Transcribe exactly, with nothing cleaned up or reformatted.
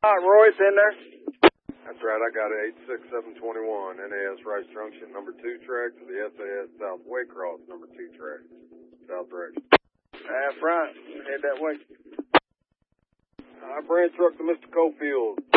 All right, Royce in there? That's right, I got it, eight six seven two one, N A S Rice Junction, number two track to the S A S South Waycross, number two track, south direction. That's right, head that way. I bring truck to Mister Cofield.